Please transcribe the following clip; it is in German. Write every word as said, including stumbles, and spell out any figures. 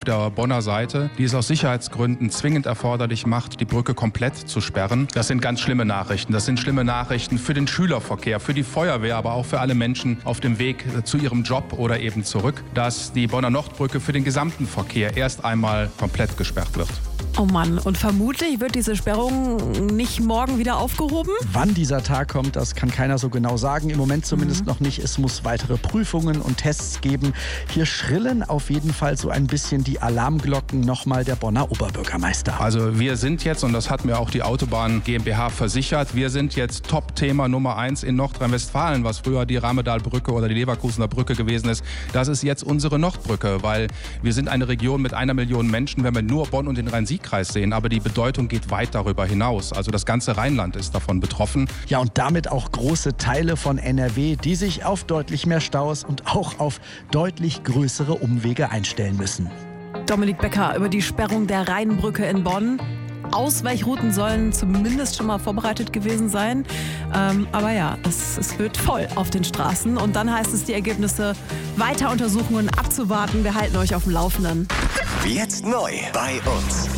der Bonner Seite, die es aus Sicherheitsgründen zwingend erforderlich macht, die Brücke komplett zu sperren. Das sind ganz schlimme Nachrichten. Das sind schlimme Nachrichten für den Schülerverkehr, für die Feuerwehr, aber auch für alle Menschen auf dem Weg zu ihrem Job oder eben zurück, dass die Bonner Nordbrücke für den gesamten Verkehr erst einmal komplett gesperrt wird. Oh Mann, und vermutlich wird diese Sperrung nicht morgen wieder aufgehoben? Wann dieser Tag kommt, das kann keiner so genau sagen. Im Moment zumindest mhm. noch nicht. Es muss weitere Prüfungen und Tests geben. Hier schrillen auf jeden Fall so ein bisschen die Alarmglocken nochmal der Bonner Oberbürgermeister. Also wir sind jetzt, und das hat mir auch die Autobahn GmbH versichert, wir sind jetzt Top-Thema Nummer eins in Nordrhein-Westfalen, was früher die Rahmedalbrücke oder die Leverkusener Brücke gewesen ist. Das ist jetzt unsere Nordbrücke, weil wir sind eine Region mit einer Million Menschen, wenn wir nur Bonn und den Rhein-Sieg-Kreis sehen, aber die Bedeutung geht weit darüber hinaus. Also das ganze Rheinland ist davon betroffen. Ja, und damit auch große Teile von N R W, die sich auf deutlich mehr Staus und auch auf deutlich größere Umwege einstellen müssen. Dominik Becker über die Sperrung der Rheinbrücke in Bonn. Ausweichrouten sollen zumindest schon mal vorbereitet gewesen sein. Ähm, aber ja, es, es wird voll auf den Straßen. Und dann heißt es, die Ergebnisse weiter Untersuchungen abzuwarten. Wir halten euch auf dem Laufenden. Jetzt neu bei uns.